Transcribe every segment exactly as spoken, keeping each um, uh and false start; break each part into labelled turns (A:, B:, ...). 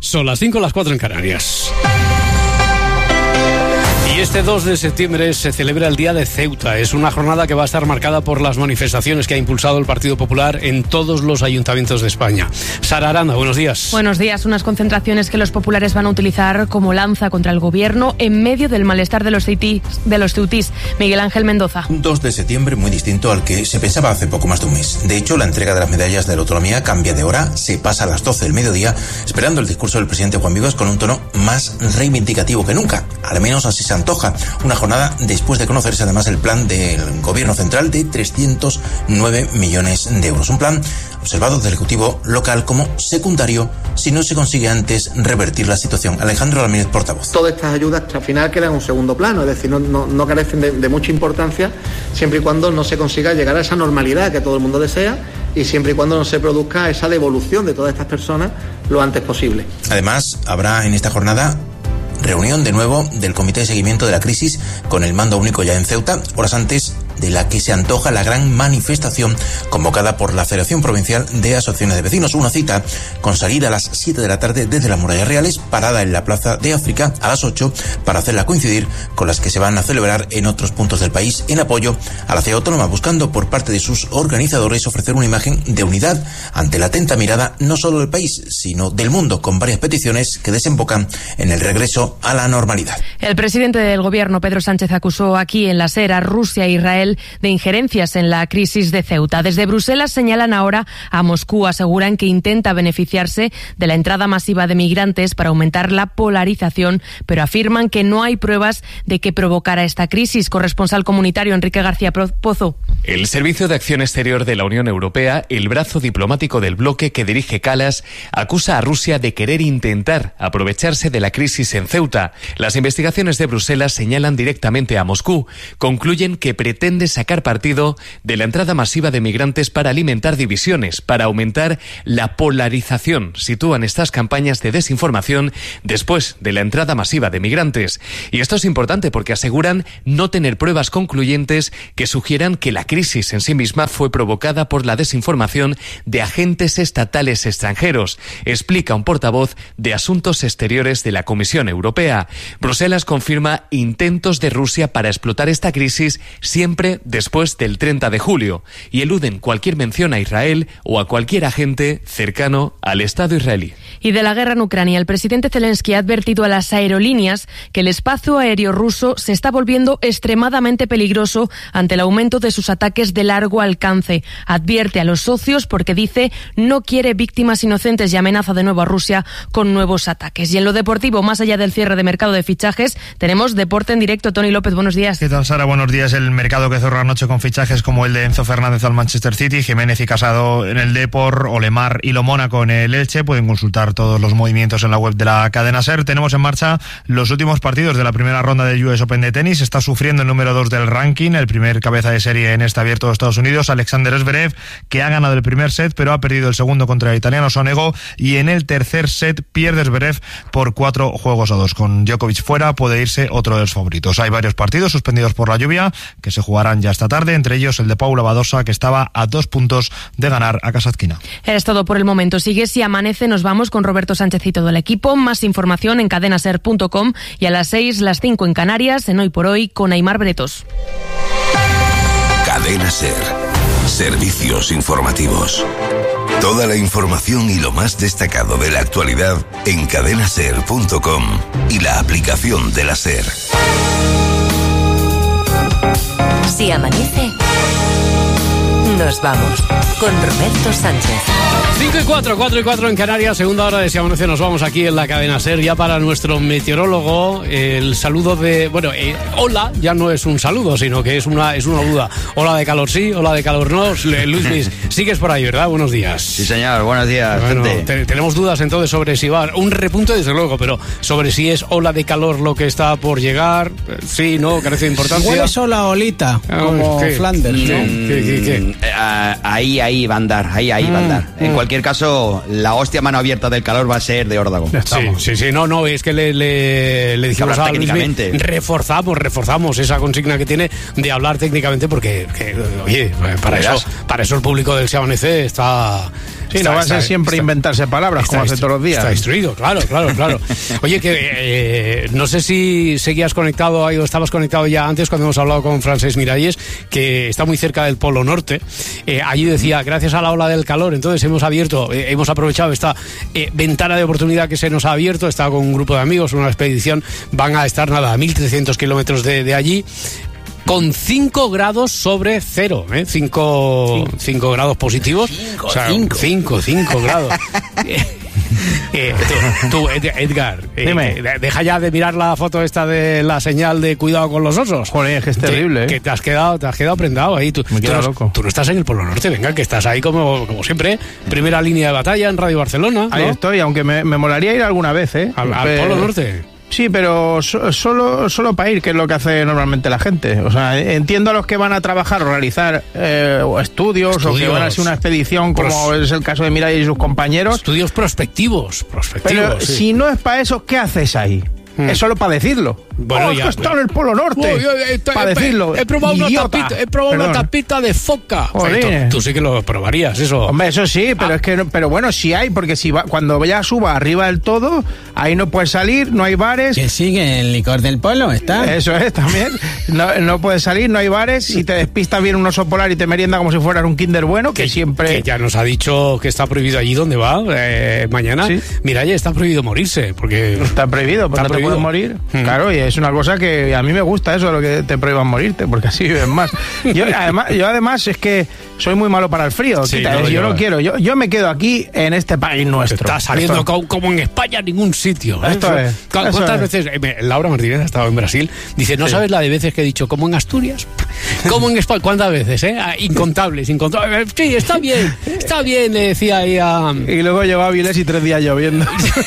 A: Son las cinco, las cuatro en Canarias. Y este dos de septiembre se celebra el Día de Ceuta. Es una jornada que va a estar marcada por las manifestaciones que ha impulsado el Partido Popular en todos los ayuntamientos de España. Sara Aranda, buenos días.
B: Buenos días. Unas concentraciones que los populares van a utilizar como lanza contra el gobierno en medio del malestar de los ceutís. De los ceutís. Miguel Ángel Mendoza.
C: Un dos de septiembre muy distinto al que se pensaba hace poco más de un mes. De hecho, la entrega de las medallas de la autonomía cambia de hora, se pasa a las doce del mediodía, esperando el discurso del presidente Juan Vivas con un tono más reivindicativo que nunca. Al menos así se antoja. Una jornada después de conocerse además el plan del gobierno central de trescientos nueve millones de euros. Un plan observado del Ejecutivo local como secundario si no se consigue antes revertir la situación. Alejandro Ramírez, portavoz.
D: Todas estas ayudas al final quedan en un segundo plano, es decir, no, no, no carecen de, de mucha importancia siempre y cuando no se consiga llegar a esa normalidad que todo el mundo desea y siempre y cuando no se produzca esa devolución de todas estas personas lo antes posible.
C: Además, habrá en esta jornada reunión de nuevo del Comité de Seguimiento de la Crisis con el mando único ya en Ceuta, horas antes de la que se antoja la gran manifestación convocada por la Federación Provincial de Asociaciones de Vecinos. Una cita con salida a las siete de la tarde desde las Murallas Reales, parada en la Plaza de África a las ocho para hacerla coincidir con las que se van a celebrar en otros puntos del país en apoyo a la ciudad autónoma, buscando por parte de sus organizadores ofrecer una imagen de unidad ante la atenta mirada no solo del país, sino del mundo, con varias peticiones que desembocan en el regreso a la normalidad.
B: El presidente del gobierno, Pedro Sánchez, acusó aquí en la SER a Rusia e Israel de injerencias en la crisis de Ceuta. Desde Bruselas señalan ahora a Moscú, aseguran que intenta beneficiarse de la entrada masiva de migrantes para aumentar la polarización, pero afirman que no hay pruebas de que provocara esta crisis. Corresponsal comunitario Enrique García Pozo.
E: El Servicio de Acción Exterior de la Unión Europea, el brazo diplomático del bloque que dirige Kallas, acusa a Rusia de querer intentar aprovecharse de la crisis en Ceuta. Las investigaciones de Bruselas señalan directamente a Moscú. Concluyen que pretende sacar partido de la entrada masiva de migrantes para alimentar divisiones, para aumentar la polarización. Sitúan estas campañas de desinformación después de la entrada masiva de migrantes. Y esto es importante porque aseguran no tener pruebas concluyentes que sugieran que la crisis en sí misma fue provocada por la desinformación de agentes estatales extranjeros, explica un portavoz de Asuntos Exteriores de la Comisión Europea. Bruselas confirma intentos de Rusia para explotar esta crisis siempre después del treinta de julio y eluden cualquier mención a Israel o a cualquier agente cercano al Estado israelí.
B: Y de la guerra en Ucrania, el presidente Zelensky ha advertido a las aerolíneas que el espacio aéreo ruso se está volviendo extremadamente peligroso ante el aumento de sus ataques de largo alcance. Advierte a los socios porque dice no quiere víctimas inocentes y amenaza de nuevo a Rusia con nuevos ataques. Y en lo deportivo, más allá del cierre de mercado de fichajes, tenemos deporte en directo. Tony López, buenos días.
F: ¿Qué tal, Sara? Buenos días. El mercado que cerró anoche con fichajes como el de Enzo Fernández al Manchester City, Jiménez y Casado en el Depor, Olemar y Lo Mónaco en el Elche. Pueden consultar todos los movimientos en la web de la cadena SER. Tenemos en marcha los últimos partidos de la primera ronda del U S Open de tenis. Está sufriendo el número dos del ranking, el primer cabeza de serie en este abierto de Estados Unidos, Alexander Zverev, que ha ganado el primer set pero ha perdido el segundo contra el italiano Sonego, y en el tercer set pierde Zverev por cuatro juegos a dos. Con Djokovic fuera puede irse otro de los favoritos. Hay varios partidos suspendidos por la lluvia que se jugarán ya esta tarde, entre ellos el de Paula Badosa, que estaba a dos puntos de ganar a Kasatkina.
B: Es todo por el momento. Sigue Si Amanece, nos vamos con Roberto Sánchez y todo el equipo. Más información en cadenaser punto com y a las seis, las cinco en Canarias, en Hoy por Hoy, con Aimar Bretos.
G: Cadena SER. Servicios informativos. Toda la información y lo más destacado de la actualidad en cadenaser punto com y la aplicación de la SER.
H: Si amanece, nos vamos con Roberto Sánchez.
A: cinco y cuatro, cuatro y cuatro en Canarias, segunda hora de Si Amanece, nos vamos aquí en la cadena SER. Ya para nuestro meteorólogo, el saludo de... Bueno, eh, hola ya no es un saludo, sino que es una, es una duda. Hola de calor sí, hola de calor no. Luis Luis, sigues por ahí, ¿verdad? Buenos días.
I: Sí, señor, buenos días,
A: bueno,
I: gente.
A: Te, tenemos dudas entonces sobre si va... Un repunte, desde luego, pero sobre si es ola de calor lo que está por llegar. Sí, no, carece de importancia.
J: Igual es ola olita, como
A: ¿Qué?
J: Flanders, ¿no?
I: ¿Qué, qué, qué? Uh, ahí, ahí va a andar, ahí, ahí mm, va a andar. En mm. cualquier caso, la hostia mano abierta del calor va a ser de órdago.
A: Sí, sí, sí, no, no, es que le, le, le dijimos a Luis, reforzamos, reforzamos esa consigna que tiene de hablar técnicamente porque, que, oye, para eso, para eso el público del Se Amanece está...
J: Sí,
A: está,
J: no va a ser
A: está,
J: siempre
A: está,
J: inventarse palabras
A: está,
J: como hace todos los días.
A: Está instruido, claro, claro, claro. Oye, que eh, no sé si seguías conectado ahí o estabas conectado ya antes cuando hemos hablado con Francesc Miralles, que está muy cerca del Polo Norte. Eh, allí decía, gracias a la ola del calor, entonces hemos abierto, eh, hemos aprovechado esta eh, ventana de oportunidad que se nos ha abierto. Está con un grupo de amigos, una expedición, van a estar nada a mil trescientos kilómetros de, de allí, con cinco grados sobre cero, ¿eh? cinco grados positivos.
J: cinco,
A: o sea,
J: cinco.
A: cinco grados. Eh, tú, tú, Edgar, eh, deja ya de mirar la foto esta de la señal de cuidado con los osos.
J: Joder, es que es terrible,
A: te,
J: ¿eh?
A: Que te has quedado, te has quedado prendado ahí. Tú,
J: Me
A: tú,
J: quedo
A: no,
J: loco.
A: tú no estás en el Polo Norte, venga, que estás ahí como, como siempre, primera línea de batalla en Radio Barcelona, ¿no?
J: Ahí estoy, aunque me, me molaría ir alguna vez, ¿eh?
A: Al, al
J: Pero-
A: Polo Norte.
J: Sí, pero so- solo, solo para ir, que es lo que hace normalmente la gente. O sea, entiendo a los que van a trabajar o realizar eh, o estudios,
A: Estudios.
J: o que van a hacer una expedición, como
A: Pros-
J: es el caso de Mirai y sus compañeros.
A: Estudios prospectivos, prospectivos.
J: Pero
A: sí.
J: si no es para eso, ¿qué haces ahí?
A: Hmm.
J: Es solo para decirlo.
A: Bueno,
J: oh,
A: ya,
J: es que está
A: pero-
J: en el Polo Norte.
A: Oh, yo, eh,
J: para
A: he,
J: decirlo.
A: He probado, una
J: Idiota.
A: tapita, he probado una
J: Perdón.
A: tapita de foca.
J: Joder.
A: Oye, tú, tú sí que lo probarías, eso.
J: Hombre, eso sí, pero
A: Ah.
J: es que no- pero bueno, sí hay, porque si va, cuando ya suba arriba del todo, ahí no puedes salir, no hay bares.
K: Que sigue el licor del polo, ¿está?
J: Eso es, también. No, no puedes salir, no hay bares. Si te despistas bien un oso polar y te merienda como si fueras un Kinder bueno, que, siempre...
A: Que ya nos ha dicho que está prohibido allí donde va eh, mañana.
J: Sí.
A: Mira, ya está prohibido morirse, porque...
J: Está prohibido, porque
A: Está
J: no te
A: prohibido.
J: puedes morir.
A: Mm.
J: Claro, y es una cosa que a mí me gusta eso, lo que te prohíban morirte, porque así vives más. Yo además, yo además es que soy muy malo para el frío.
A: Sí,
J: Quita,
A: no,
J: yo
A: yo-
J: no quiero. Yo, yo me quedo aquí en este país nuestro.
A: Está saliendo
J: Esto-
A: co- como en España en ningún sitio. ¿eh?
J: Esto es,
A: ¿Cu-
J: eso
A: ¿Cuántas
J: es.
A: veces? eh, me- Laura Martínez ha estado en Brasil. Dice, ¿no
J: Sí.
A: sabes la de veces que he dicho como en Asturias? Como en España. ¿Cuántas veces? Eh? Ah, Incontables, incontables. Sí, está bien, está bien, le decía ahí a...
J: Y luego llegó a Avilés y tres días lloviendo.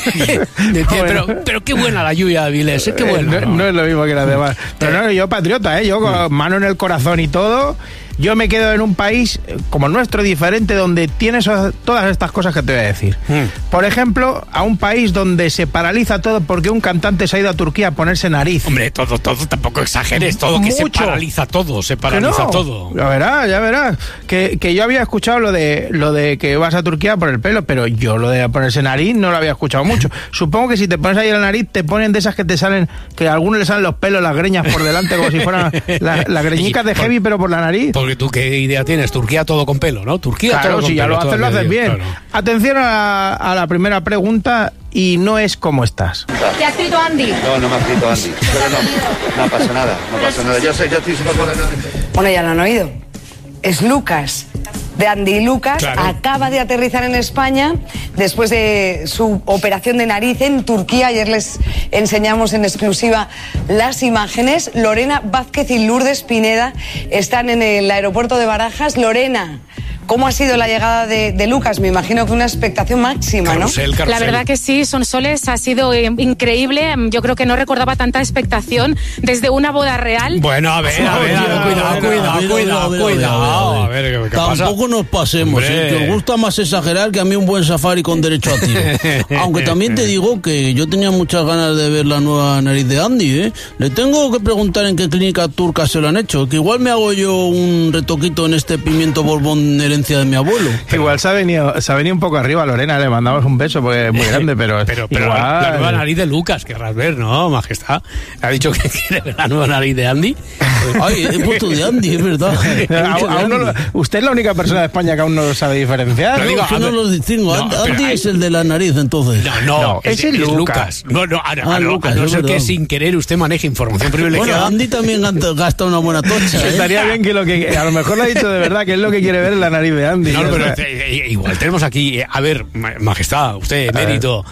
A: Decía,
J: Bueno.
A: pero, pero qué buena la lluvia de Avilés, eh, qué
J: Eh,
A: buena.
J: no, no es lo mismo que las demás. Pero no, yo patriota, ¿eh? Yo con mano en el corazón y todo. Yo me quedo en un país eh, como el nuestro, diferente, donde tienes todas estas cosas que te voy a decir.
A: Mm.
J: Por ejemplo, a un país donde se paraliza todo porque un cantante se ha ido a Turquía a ponerse nariz.
A: Hombre, todo, todo, tampoco exageres, todo que se
J: Mucho.
A: paraliza todo, se
J: Que
A: paraliza
J: no,
A: todo.
J: Ya verás, ya verás. Que, que yo había escuchado lo de lo de que vas a Turquía por el pelo, pero yo lo de ponerse nariz no lo había escuchado mucho. Supongo que si te pones ahí la nariz, te ponen de esas que te salen, que a algunos le salen los pelos, las greñas por delante, como si fueran las la greñicas de
A: Y por-
J: heavy, pero por la nariz.
A: Porque tú qué idea tienes, Turquía todo con pelo, ¿no? Turquía
J: Claro,
A: todo con
J: si ya
A: pelo,
J: lo haces, lo
A: todavía
J: haces
A: digo,
J: bien.
A: claro.
J: Atención a la, a la primera pregunta, y no es cómo estás.
L: ¿Te ha escrito Andy?
M: No, no me ha escrito Andy. Pero no, no pasa nada, no pasa nada. Yo sé, yo estoy súper contento.
L: Bueno, ya lo han oído. Es Lucas, de Andy Lucas.
M: Claro.
L: Acaba de aterrizar en España después de su operación de nariz en Turquía. Ayer les enseñamos en exclusiva las imágenes. Lorena Vázquez y Lourdes Pineda están en el aeropuerto de Barajas. Lorena, ¿cómo ha sido la llegada de, de Lucas? Me imagino que una expectación máxima, ¿no?
N: La verdad que sí, Sonsoles, ha sido eh, increíble. Yo creo que no recordaba tanta expectación desde una boda real.
A: Bueno, a ver, a ver, a ver, cuidado, cuidado, cuidado, cuidado. A ver, ¿qué pasa?
K: Tampoco nos pasemos,
A: Hombre.
K: ¿eh? Que os gusta más exagerar que a mí un buen safari con derecho a tiro. Aunque también te digo que yo tenía muchas ganas de ver la nueva nariz de Andy, ¿eh? Le tengo que preguntar en qué clínica turca se lo han hecho, que igual me hago yo un retoquito en este pimiento borbón herencia de mi abuelo.
J: Igual se ha venido, se ha venido un poco arriba, Lorena, le mandamos un beso porque es muy grande, pero,
A: Pero, pero
J: igual...
A: la, la nueva nariz de Lucas, querrás ver, ¿no, majestad? Ha dicho que quiere ver la nueva nariz de Andy.
K: Ay, he puesto de Andy, es verdad.
J: Aún- aún no lo- usted es la única persona de España que aún no lo sabe diferenciar.
K: No,
J: Digo,
K: es que
J: a
K: no
J: ver-
K: los distingo.
A: No,
K: Andy
A: pero hay-
K: es el de la nariz, entonces.
A: No, no,
J: No,
A: es,
J: ese es
A: es
J: Lucas.
A: Lucas. No, no, a, a-
K: Ah,
A: a-
K: Lucas,
A: a no
K: es
A: ser que
K: verdad.
A: sin querer usted maneje información privilegiada.
K: Bueno, Andy también gasta- gasta una buena tocha, ¿eh?
J: Estaría bien que lo que... A lo mejor lo ha dicho de verdad, que es lo que quiere ver en la nariz de Andy.
A: No,
J: O
A: pero
J: sea,
A: eh, eh, igual tenemos aquí, eh, a ver, ma- majestad, usted, mérito,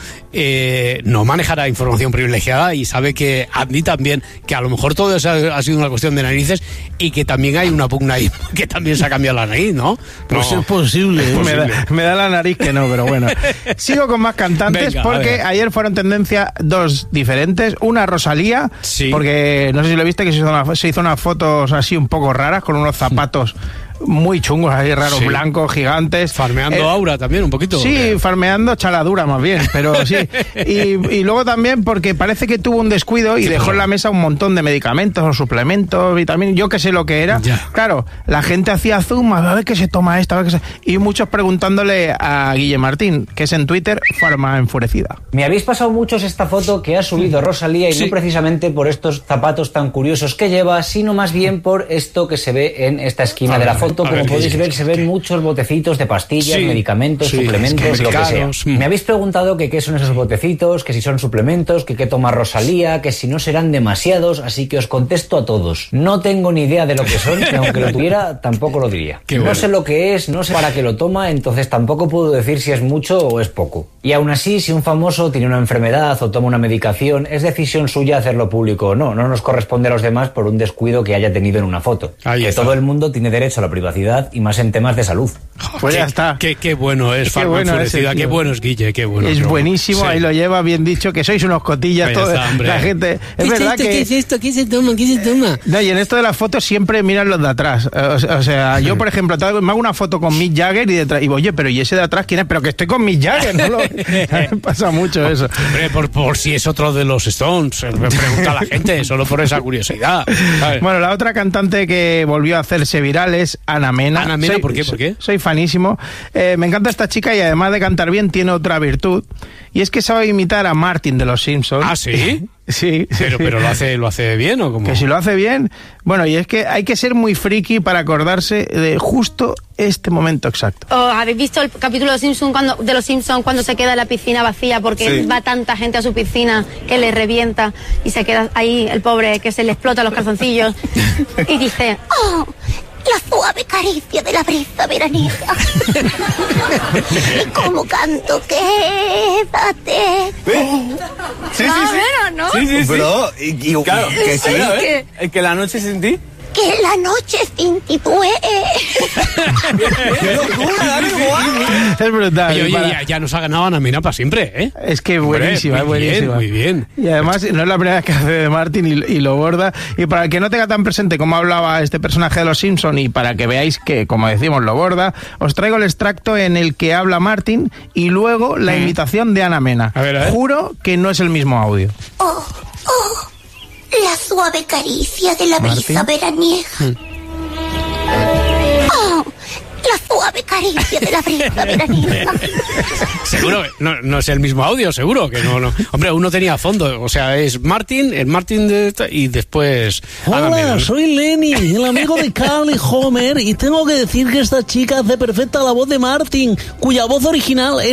A: eh, no manejará información privilegiada y sabe que Andy también, que a lo mejor todo eso ha, ha sido una cuestión de narices y que también hay una pugna ahí que también se ha cambiado la nariz, ¿no?
K: Pues
A: No.
K: es posible. ¿eh?
J: Me da, me da la nariz que no, pero bueno. Sigo con más cantantes.
A: Venga, a
J: porque
A: ver.
J: ayer fueron tendencia dos diferentes. Una, Rosalía,
A: Sí.
J: porque no sé si lo viste, que se hizo, una- se hizo unas fotos así un poco raras con unos zapatos muy chungos, ahí raros, sí. blancos, gigantes.
A: Farmeando eh, aura también un poquito.
J: Sí, farmeando chaladura más bien, pero sí. Y, y luego también porque parece que tuvo un descuido y dejó en la mesa un montón de medicamentos o suplementos, vitaminas, yo que sé lo que era. Ya. Claro, la gente hacía zoom, a ver qué se toma esta, a ver qué se... Y muchos preguntándole a Guille Martín, que es en Twitter, Farma Enfurecida.
O: Me habéis pasado muchos esta foto que ha subido Rosalía y sí. no precisamente por estos zapatos tan curiosos que lleva, sino más bien por esto que se ve en esta esquina a de ver, la foto. Como ver, podéis ver, se ven que... muchos botecitos de pastillas, sí. medicamentos, sí, suplementos, es que lo que sea. Me habéis preguntado que qué son esos botecitos, que si son suplementos, que qué toma Rosalía, que si no serán demasiados, así que os contesto a todos. No tengo ni idea de lo que son, y aunque lo tuviera, tampoco lo diría. Qué no bueno. sé lo que es, no sé para qué lo toma, entonces tampoco puedo decir si es mucho o es poco. Y aún así, si un famoso tiene una enfermedad o toma una medicación, es decisión suya hacerlo público o no. No nos corresponde a los demás por un descuido que haya tenido en una foto. Ahí que está. Todo el mundo tiene derecho a la privacidad y más en temas de salud.
J: Pues ya está.
A: Qué, qué bueno es, Farma bueno Enfurecida, qué bueno es Guille, qué bueno.
J: Es buenísimo, sí. ahí lo lleva bien dicho, que sois unos cotillas todos, la gente. Es
K: ¿Qué
J: verdad
K: es esto,
J: que...
K: ¿Qué es esto? ¿Qué se toma? ¿Qué se toma?
J: No, y en esto de las fotos siempre miran los de atrás. O, o sea, yo, por ejemplo, me hago una foto con Mick Jagger y detrás, y digo, oye, pero ¿y ese de atrás quién es? Pero que estoy con Mick Jagger, ¿no? Lo... me pasa mucho eso.
A: Hombre, por, por si es otro de los Stones, me pregunta la gente, solo por esa curiosidad. ¿Sabes?
J: Bueno, la otra cantante que volvió a hacerse viral es Ana Mena.
A: Ana Mena, soy, ¿por qué? ¿Por qué?
J: Soy fanísimo. Eh, me encanta esta chica y además de cantar bien tiene otra virtud. Y es que sabe imitar a Martin de los Simpsons.
A: ¿Ah, sí?
J: Sí.
A: Pero,
J: sí.
A: pero lo hace, lo hace bien o cómo?
J: Que si lo hace bien. Bueno, y es que hay que ser muy friki para acordarse de justo este momento exacto.
P: ¿O habéis visto el capítulo de los Simpsons cuando, de los Simpsons cuando se queda la piscina vacía porque sí. va tanta gente a su piscina que le revienta y se queda ahí el pobre que se le explota los calzoncillos y dice, oh, la suave caricia de la brisa veraniega. Y como canto, quédate.
Q: Sí, sí,
P: ah,
Q: sí.
P: Bueno, ¿no?
Q: Sí, sí, sí.
M: Pero, y, y,
Q: claro,
M: que sí.
Q: Que, que, que la noche sin ti.
P: Que la noche sin ti duele.
Q: ¡Qué locura!
J: Es brutal.
A: Oye, oye, para... ya, ya nos ha ganado Ana Mena para siempre, ¿eh?
J: Es que buenísima,
A: Hombre, muy
J: buenísima.
A: Bien, muy bien.
J: Y además no es la primera vez que hace de Martin y, y lo borda. Y para el que no tenga tan presente cómo hablaba este personaje de los Simpson y para que veáis que, como decimos, lo borda, os traigo el extracto en el que habla Martin y luego la mm. imitación de Ana Mena.
A: A ver, a ver.
J: Juro que no es el mismo audio.
P: Oh, oh. La suave caricia de la brisa veraniega. Mm. Oh, la suave caricia de la brisa veraniega.
A: Seguro que no, no es el mismo audio, seguro que no, no. Hombre, uno tenía fondo, o sea, es Martin, el Martin de, y después...
K: Hola, soy Lenny, el amigo de Carl y Homer, y tengo que decir que esta chica hace perfecta la voz de Martin, cuya voz original es